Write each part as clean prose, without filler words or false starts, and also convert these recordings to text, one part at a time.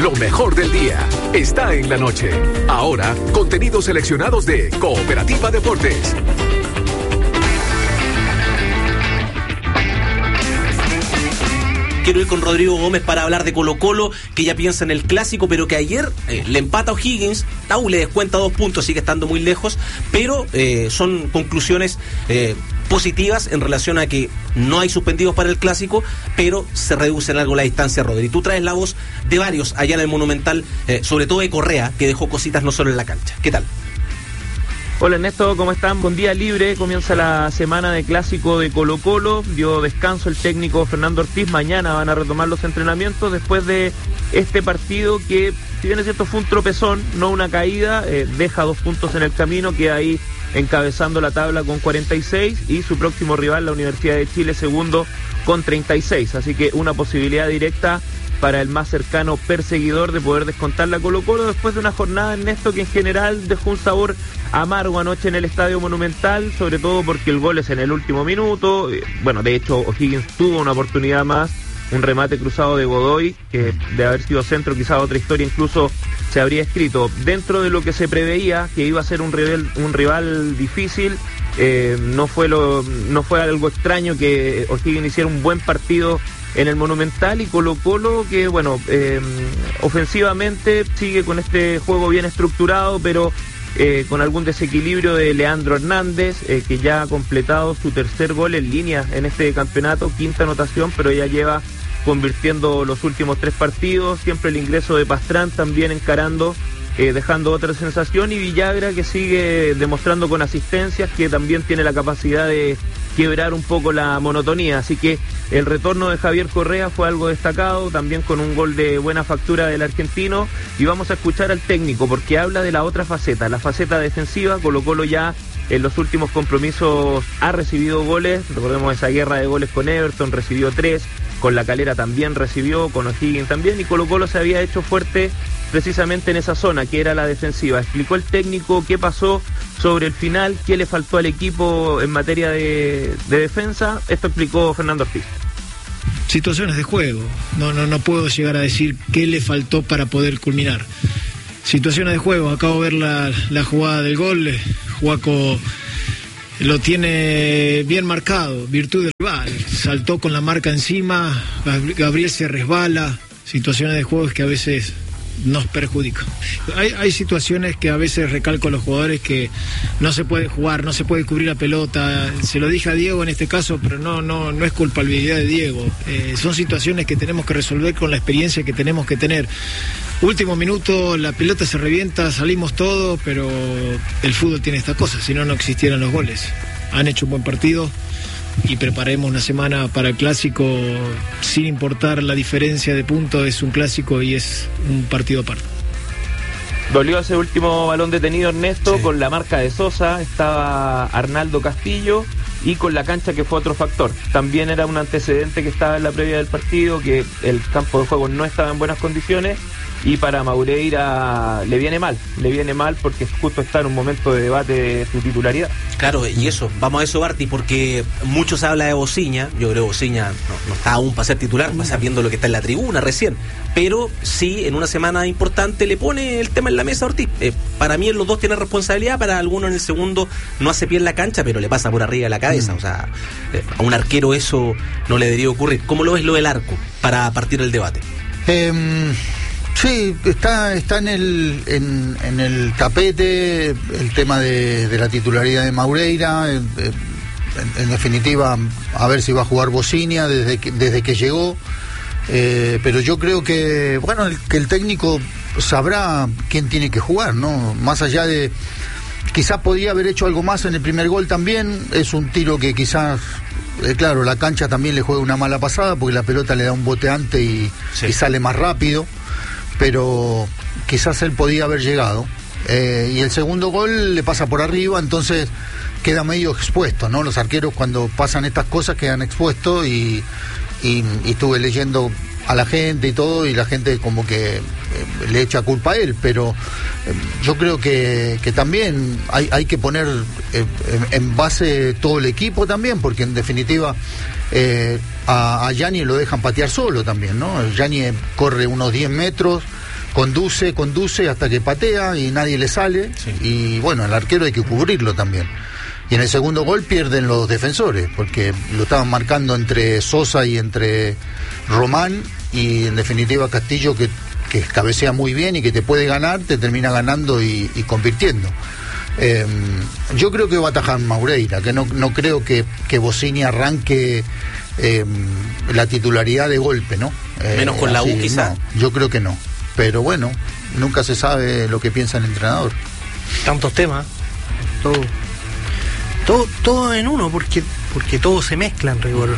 Lo mejor del día está en la noche. Ahora, contenidos seleccionados de Cooperativa Deportes. Quiero ir con Rodrigo Gómez para hablar de Colo-Colo, que ya piensa en el clásico, pero que ayer le empata a O'Higgins. La U le descuenta 2 puntos, sigue estando muy lejos, pero son conclusiones positivas en relación a que no hay suspendidos para el clásico, pero se reduce en algo la distancia, Rodri. Tú traes la voz de varios allá en el Monumental, sobre todo de Correa, que dejó cositas no solo en la cancha. ¿Qué tal? Hola Ernesto, ¿cómo están? Con día libre, comienza la semana de clásico de Colo-Colo, dio descanso el técnico Fernando Ortiz, mañana van a retomar los entrenamientos después de este partido que, si bien es cierto, fue un tropezón, no una caída, deja 2 puntos en el camino, queda ahí encabezando la tabla con 46 y su próximo rival, la Universidad de Chile, segundo con 36, así que una posibilidad directa para el más cercano perseguidor de poder descontar la Colo-Colo después de una jornada, Ernesto, que en general dejó un sabor amargo anoche en el Estadio Monumental, sobre todo porque el gol es en el último minuto. Bueno, de hecho O'Higgins tuvo una oportunidad más, un remate cruzado de Godoy, que de haber sido centro quizá otra historia incluso se habría escrito. Dentro de lo que se preveía, que iba a ser un rival difícil, no fue algo extraño que O'Higgins hiciera un buen partido en el Monumental, y Colo-Colo que, bueno, ofensivamente sigue con este juego bien estructurado, pero con algún desequilibrio de Leandro Hernández, que ya ha completado su 3er gol en línea en este campeonato, 5ª anotación, pero ya lleva convirtiendo los últimos 3 partidos, siempre el ingreso de Pastrán también encarando, dejando otra sensación, y Villagra, que sigue demostrando con asistencias que también tiene la capacidad de quebrar un poco la monotonía, así que el retorno de Javier Correa fue algo destacado, también con un gol de buena factura del argentino, y vamos a escuchar al técnico porque habla de la otra faceta, la faceta defensiva. Colo-Colo ya en los últimos compromisos ha recibido goles, recordemos esa guerra de goles con Everton, recibió 3, con La Calera también recibió, con O'Higgins también, y Colo-Colo se había hecho fuerte precisamente en esa zona, que era la defensiva. Explicó el técnico qué pasó sobre el final, qué le faltó al equipo en materia de defensa. Esto explicó Fernando Ortiz. Situaciones de juego, no puedo llegar a decir qué le faltó para poder culminar. Situaciones de juego, acabo de ver la jugada del gol, Juaco lo tiene bien marcado, virtud del rival, saltó con la marca encima, Gabriel se resbala, situaciones de juego que a veces nos perjudica. Hay situaciones que a veces recalco a los jugadores que no se puede jugar, no se puede cubrir la pelota. Se lo dije a Diego en este caso, pero no es culpabilidad de Diego. Son situaciones que tenemos que resolver con la experiencia que tenemos que tener. Último minuto, la pelota se revienta, salimos todos, pero el fútbol tiene estas cosas, si no, no existieran los goles. Han hecho un buen partido y preparemos una semana para el clásico sin importar la diferencia de puntos. Es un clásico y es un partido aparte. Dolió ese último balón detenido, Ernesto, sí. Con la marca de Sosa estaba Arnaldo Castillo, y con la cancha, que fue otro factor. También era un antecedente que estaba en la previa del partido, que el campo de juego no estaba en buenas condiciones, y para Maureira le viene mal porque justo está en un momento de debate de su titularidad. Claro, y eso, vamos a eso, Barty, porque mucho se habla de Bociña. Yo creo que Bociña no está aún para ser titular, para estar viendo lo que está en la tribuna recién, pero sí, en una semana importante le pone el tema en la mesa a Ortiz. Para mí los dos tienen responsabilidad, para algunos en el segundo no hace pie en la cancha, pero le pasa por arriba de la cabeza. O sea, a un arquero eso no le debería ocurrir. ¿Cómo lo ves lo del arco para partir el debate? Sí, está en el tapete el tema de la titularidad de Maureira. En definitiva, a ver si va a jugar Bociña desde que llegó. Pero yo creo que, bueno, que el técnico sabrá quién tiene que jugar, ¿no? Más allá de... Quizás podía haber hecho algo más en el primer gol también. Es un tiro que quizás... claro, la cancha también le juega una mala pasada porque la pelota le da un boteante y sale más rápido. Pero quizás él podía haber llegado, y el segundo gol le pasa por arriba, entonces queda medio expuesto, ¿no? Los arqueros cuando pasan estas cosas quedan expuestos, y estuve leyendo a la gente y todo, y la gente como que le echa culpa a él, pero yo creo que también hay que poner en base todo el equipo también, porque en definitiva a Gianni lo dejan patear solo también, ¿no? Gianni corre unos 10 metros, conduce hasta que patea y nadie le sale, y bueno, el arquero hay que cubrirlo también. Y en el segundo gol pierden los defensores, porque lo estaban marcando entre Sosa y entre Román, y en definitiva Castillo, que cabecea muy bien y que te puede ganar, te termina ganando y convirtiendo. Yo creo que va a atajar Maureira, que no creo que Bossini arranque la titularidad de golpe, ¿no? Menos con la U, quizá. No, yo creo que no. Pero bueno, nunca se sabe lo que piensa el entrenador. Tantos temas, todo en uno, porque todo se mezcla en rigor.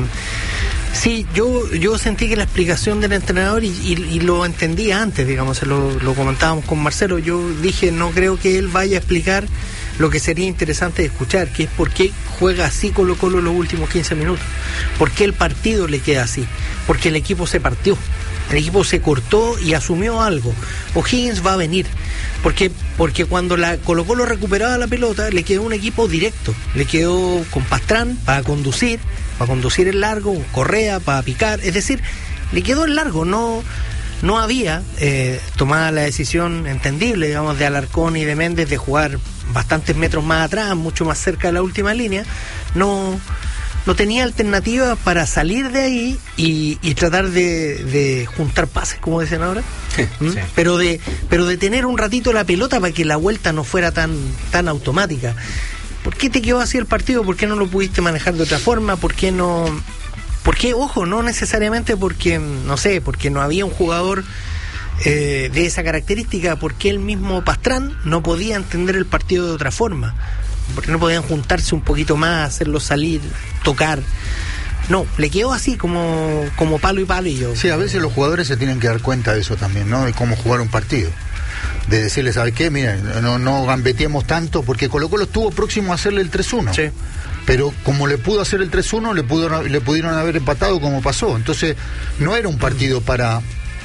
Sí, yo sentí que la explicación del entrenador, y lo entendía antes, digamos, lo comentábamos con Marcelo, yo dije, no creo que él vaya a explicar lo que sería interesante de escuchar, que es por qué juega así Colo-Colo los últimos 15 minutos, por qué el partido le queda así, porque el equipo se partió, el equipo se cortó y asumió algo. O'Higgins va a venir, porque cuando la Colo-Colo recuperaba la pelota, le quedó un equipo directo, le quedó con Pastrán para conducir el largo, Correa para picar, es decir, le quedó el largo, no había tomada la decisión entendible, digamos, de Alarcón y de Méndez de jugar bastantes metros más atrás, mucho más cerca de la última línea. No tenía alternativa para salir de ahí y tratar de juntar pases, como dicen ahora. Sí. Pero de tener un ratito la pelota para que la vuelta no fuera tan automática. ¿Por qué te quedó así el partido? ¿Por qué no lo pudiste manejar de otra forma? ¿Por qué no? Porque, ojo, no necesariamente porque no había un jugador de esa característica, porque el mismo Pastrán no podía entender el partido de otra forma, porque no podían juntarse un poquito más, hacerlo salir, tocar. No, le quedó así como palo y palo. Sí, a veces los jugadores se tienen que dar cuenta de eso también, ¿no? De cómo jugar un partido. De decirle, ¿sabe qué? Miren, no gambeteemos tanto, porque Colo-Colo estuvo próximo a hacerle el 3-1. Sí. Pero como le pudo hacer el 3-1, le pudieron haber empatado como pasó. Entonces, no era un partido para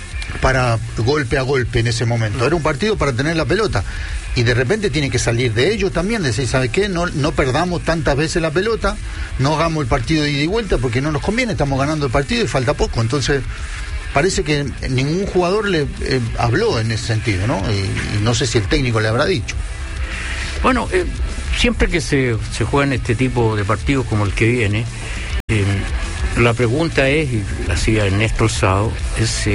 golpe a golpe en ese momento. Era un partido para tener la pelota. Y de repente tiene que salir de ellos también, decir, ¿sabe qué? No perdamos tantas veces la pelota, no hagamos el partido de ida y vuelta, porque no nos conviene, estamos ganando el partido y falta poco. Entonces, parece que ningún jugador le habló en ese sentido, ¿no? Y no sé si el técnico le habrá dicho. Bueno, siempre que se juegan este tipo de partidos como el que viene, la pregunta es, y la hacía Ernesto Alzado, es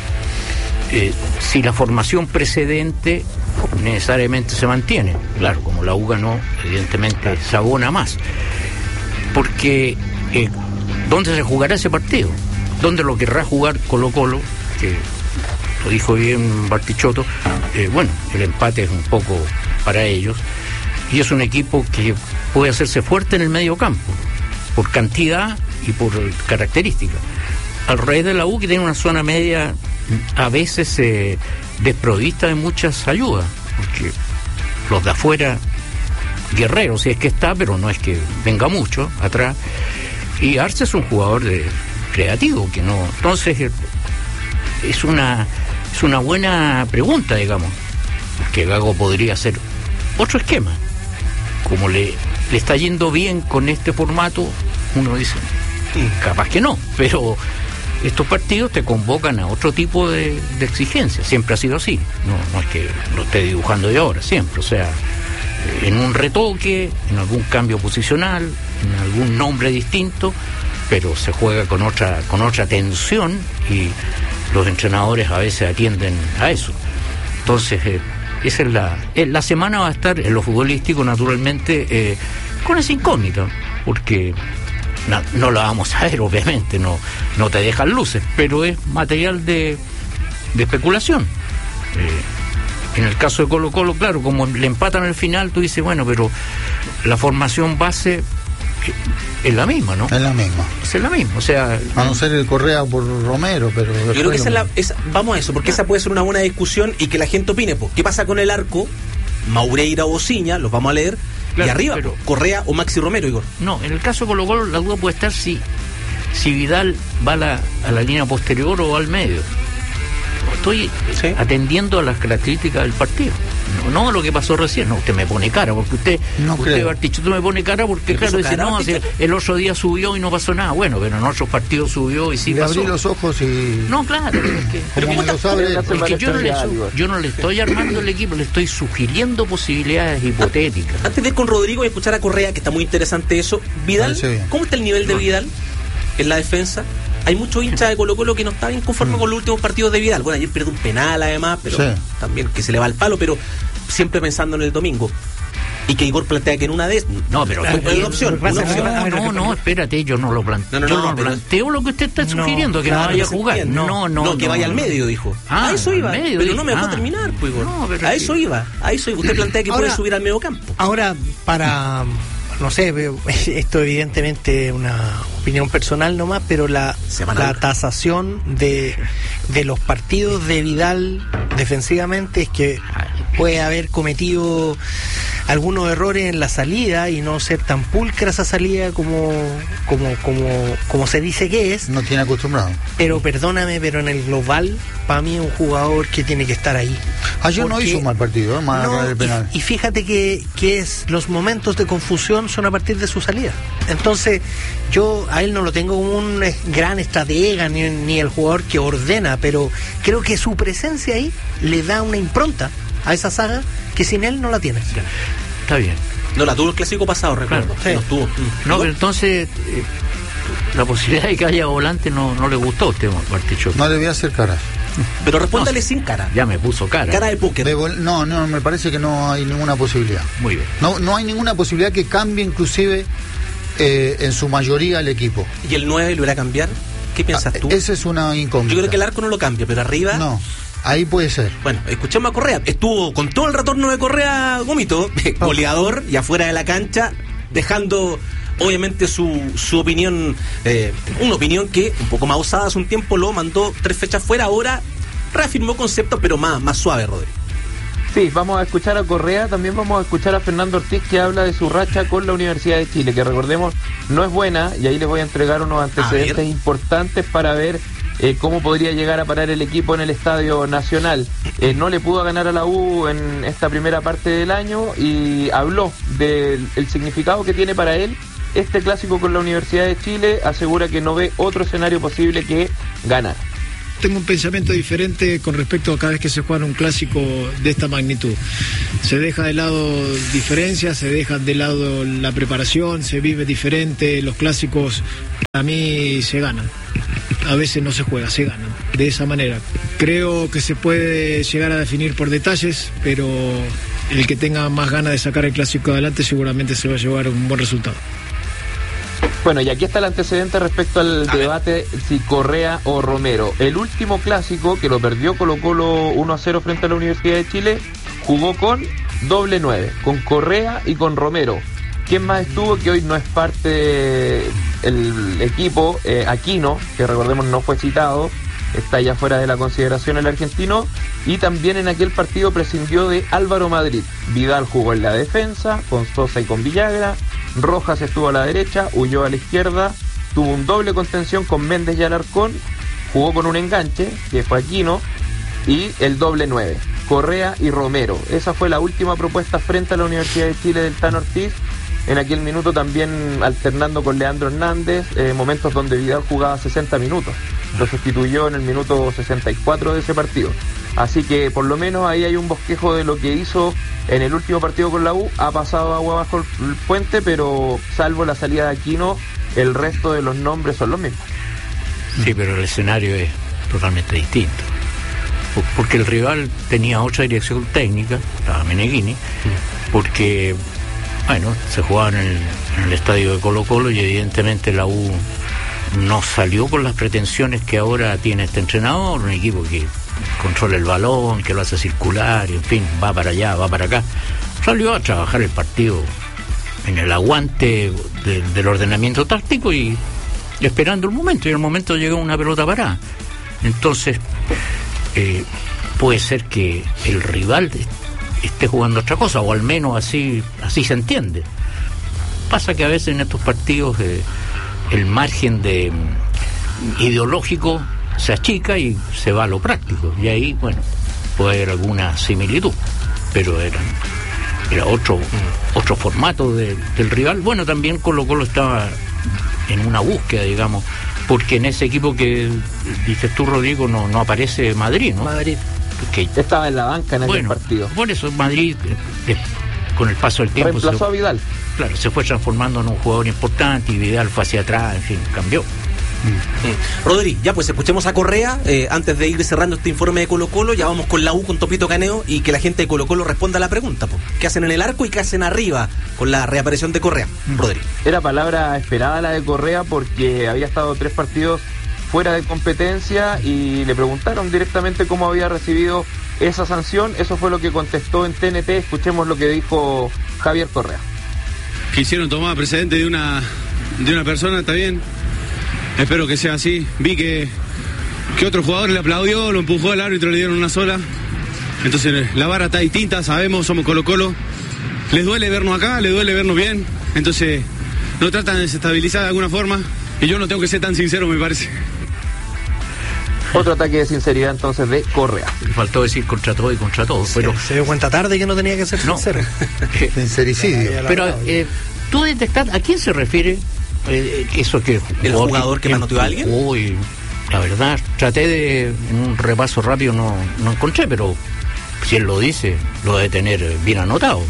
si la formación precedente necesariamente se mantiene. Claro, como la U ganó, evidentemente se abona más. Porque, ¿dónde se jugará ese partido? ¿Dónde lo querrá jugar Colo-Colo? Que lo dijo bien Bartichotto. Bueno, el empate es un poco para ellos. Y es un equipo que puede hacerse fuerte en el medio campo, por cantidad y por características. Al revés de la U, que tiene una zona media a veces desprovista de muchas ayudas, porque los de afuera, Guerrero, si es que está, pero no es que venga mucho atrás. Y Arce es un jugador creativo, que no. Entonces, es una buena pregunta, digamos, que Gago podría hacer otro esquema. Como le está yendo bien con este formato, uno dice, capaz que no, pero estos partidos te convocan a otro tipo de exigencia. Siempre ha sido así, no es que lo esté dibujando de ahora, siempre. O sea, en un retoque, en algún cambio posicional, en algún nombre distinto, pero se juega con otra tensión, y los entrenadores a veces atienden a eso. Entonces, esa es la semana va a estar en lo futbolístico, naturalmente, con esa incógnita, porque no la vamos a ver, obviamente, no te dejan luces, pero es material de especulación. En el caso de Colo-Colo, claro, como le empatan al final, tú dices, bueno, pero la formación base es la misma, ¿no? Es la misma. Es la misma, o sea... A no ser el Correa por Romero, pero... Yo creo que vamos a eso, porque esa puede ser una buena discusión y que la gente opine. Pues, ¿qué pasa con el arco? Maureira o Bossini, los vamos a leer. Claro, y arriba, pero, Correa o Maxi Romero, Igor. No, en el caso de Colo-Colo la duda puede estar si Vidal va a la línea posterior o al medio. estoy atendiendo a las características del partido. No lo que pasó recién. No, usted me pone cara, porque usted Bartichotto me pone cara porque, claro, dice, no, el otro día subió y no pasó nada. Bueno, pero en otros partidos subió y sí le pasó. Abrí los ojos y... No, claro. Pero ¿cómo lo sabe? Porque yo no le estoy armando el equipo, le estoy sugiriendo posibilidades hipotéticas. Antes de ir con Rodrigo y escuchar a Correa, que está muy interesante eso, Vidal, ¿cómo está el nivel de Vidal en la defensa? Hay muchos hinchas de Colo-Colo que no están bien conformes con los últimos partidos de Vidal. Bueno, ayer pierde un penal además, pero también que se le va al palo, pero siempre pensando en el domingo. Y que Igor plantea que en una de... No, pero es una opción. No, espérate, yo no lo planteo. Yo no planteo lo que usted está sugiriendo, que no vaya a jugar. No, que vaya al medio, dijo. A eso iba. Pero no me dejó terminar, pues, Igor. A eso iba. Usted plantea que puede subir al medio campo. Ahora, para... No sé, esto evidentemente es una opinión personal nomás, pero la tasación de los partidos de Vidal defensivamente es que puede haber cometido algunos errores en la salida y no ser tan pulcra esa salida como se dice que es. No tiene acostumbrado. Pero perdóname, pero en el global, para mí es un jugador que tiene que estar ahí. Ayer no hizo un mal partido, el penal. Y fíjate que los momentos de confusión son a partir de su salida. Entonces, yo a él no lo tengo como un gran estratega ni el jugador que ordena, pero creo que su presencia ahí le da una impronta a esa saga que sin él no la tiene. Está bien. No la tuvo el clásico pasado, recuerdo. Claro, sí. No, pero entonces la posibilidad de que haya volante no le gustó a usted, Bartichotto. No le voy a hacer cara. Pero respóndale sin cara. Ya me puso cara. Cara de póker. No, me parece que no hay ninguna posibilidad. Muy bien. No hay ninguna posibilidad que cambie inclusive en su mayoría el equipo. ¿Y el 9 lo irá a cambiar? ¿Qué piensas tú? Esa es una incógnita. Yo creo que el arco no lo cambia, pero arriba... No. Ahí puede ser. Bueno, escuchemos a Correa. Estuvo con todo el retorno de Correa, Gomito, goleador y afuera de la cancha, dejando obviamente su opinión, una opinión que un poco más osada hace un tiempo, lo mandó 3 fechas fuera, ahora reafirmó conceptos, pero más suave, Rodrigo. Sí, vamos a escuchar a Correa, también vamos a escuchar a Fernando Ortiz, que habla de su racha con la Universidad de Chile, que recordemos no es buena, y ahí les voy a entregar unos antecedentes importantes para ver cómo podría llegar a parar el equipo en el Estadio Nacional. No le pudo ganar a la U en esta primera parte del año y habló del significado que tiene para él este clásico con la Universidad de Chile. Asegura que no ve otro escenario posible que ganar. Tengo un pensamiento diferente con respecto a cada vez que se juega un clásico de esta magnitud. Se deja de lado diferencias, se deja de lado la preparación, se vive diferente. Los clásicos a mí se ganan. A veces no se juega, se ganan. De esa manera. Creo que se puede llegar a definir por detalles, pero el que tenga más ganas de sacar el clásico adelante seguramente se va a llevar un buen resultado. Bueno, y aquí está el antecedente respecto al debate si Correa o Romero. El último clásico, que lo perdió Colo-Colo 1-0 frente a la Universidad de Chile, jugó con doble 9, con Correa y con Romero. ¿Quién más estuvo? Que hoy no es parte del equipo, Aquino, que recordemos no fue citado, está ya fuera de la consideración el argentino, y también en aquel partido prescindió de Álvaro Madrid. Vidal jugó en la defensa, con Sosa y con Villagra, Rojas estuvo a la derecha, Ulloa a la izquierda, tuvo un doble contención con Méndez y Alarcón, jugó con un enganche, que fue Aquino, y el doble 9, Correa y Romero. Esa fue la última propuesta frente a la Universidad de Chile del Tano Ortiz, en aquel minuto también alternando con Leandro Hernández, momentos donde Vidal jugaba 60 minutos, lo sustituyó en el minuto 64 de ese partido. Así que por lo menos ahí hay un bosquejo de lo que hizo en el último partido con la U. Ha pasado agua bajo el puente, pero salvo la salida de Aquino, el resto de los nombres son los mismos. Sí, pero el escenario es totalmente distinto, porque el rival tenía otra dirección técnica, la Meneghini, porque bueno, se jugaba en el estadio de Colo-Colo y evidentemente la U no salió con las pretensiones que ahora tiene este entrenador, un equipo que controla el balón, que lo hace circular, y en fin, va para allá, va para acá. Salió a trabajar el partido en el aguante del ordenamiento táctico y esperando el momento, y el momento llegó una pelota parada. Entonces, puede ser que el rival esté jugando otra cosa, o al menos así se entiende. Pasa que a veces en estos partidos el margen ideológico se achica y se va a lo práctico. Y ahí, bueno, puede haber alguna similitud, pero era otro formato del rival. Bueno, también Colo-Colo estaba en una búsqueda, digamos, porque en ese equipo que dices tú, Rodrigo, no aparece Madrid, ¿no? Madrid. Porque Estaba en la banca en aquel partido. Por eso Madrid, con el paso del tiempo, reemplazó a Vidal. Claro, se fue transformando en un jugador importante y Vidal fue hacia atrás, en fin, cambió. Rodri, ya pues escuchemos a Correa antes de ir cerrando este informe de Colo-Colo. Ya vamos con la U, con Topito Caneo, y que la gente de Colo-Colo responda a la pregunta, po. ¿Qué hacen en el arco y qué hacen arriba con la reaparición de Correa? Rodri. Era palabra esperada la de Correa porque había estado 3 partidos fuera de competencia y le preguntaron directamente cómo había recibido esa sanción. Eso fue lo que contestó en TNT. Escuchemos lo que dijo Javier Correa. Quisieron tomar precedente de una persona, está bien. Espero que sea así. Vi que otro jugador le aplaudió, lo empujó al árbitro, le dieron una sola. Entonces la vara está distinta, sabemos, somos Colo-Colo. Les duele vernos acá, les duele vernos bien. Entonces nos tratan de desestabilizar de alguna forma. Y yo no tengo que ser tan sincero, me parece. Otro ataque de sinceridad entonces de Correa. Le faltó decir contra todo y contra todo, pero Se dio cuenta tarde que no tenía que ser sincero. Sincericidio. pero tú detectas a quién se refiere eso que ¿El jugador que manoteó a alguien? Uy, la verdad, traté de, en un repaso rápido no encontré, pero si él lo dice, lo debe tener bien anotado.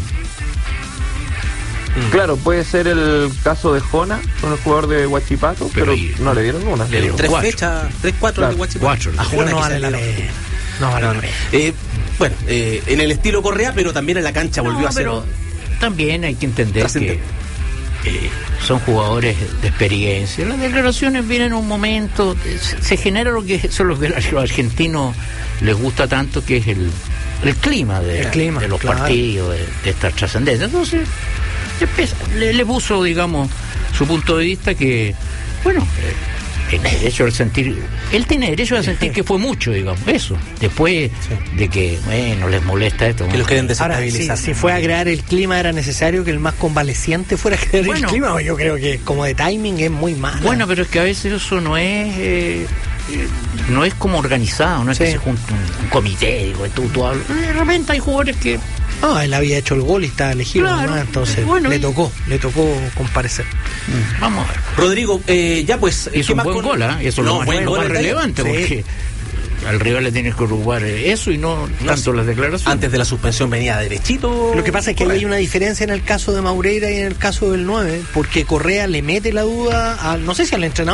Claro, puede ser el caso de Jona con el jugador de Huachipato, pero no le dieron una. Le dieron 3 fechas, 3-4 Claro, de Huachipato. 4. A Jona No quizás vale la le dieron. pena. No vale la pena. Bueno, en el estilo Correa, pero también en la cancha volvió a ser. Pero también hay que entender que trascendente. son jugadores de experiencia. Las declaraciones vienen en un momento, se genera lo que son los argentinos les gusta tanto, que es el clima de los claro. partidos, de esta trascendencia. Entonces le puso, digamos, su punto de vista, que bueno, tiene derecho a sentir, él tiene derecho a sentir que fue mucho, digamos, eso. Después de que, bueno, les molesta esto. Que los queden Ahora, desestabilizar. si fue a crear el clima, era necesario que el más convaleciente fuera a crear el clima. Yo creo que como de timing es muy malo. Bueno, pero es que a veces eso no es como organizado, no es que se junte un comité, digo, tú hablas. De repente hay jugadores que... No, él había hecho el gol y estaba elegido, Claro, nomás, entonces bueno, le tocó comparecer. Vamos a ver. Rodrigo, ya pues... Hizo un buen gol, ¿eh? Eso es lo más relevante, sí. porque al rival le tienes que ocupar eso y no tanto las declaraciones. Antes de la suspensión venía derechito. Lo que pasa es que hay una diferencia en el caso de Maureira y en el caso del 9, porque Correa le mete la duda, no sé si al entrenador,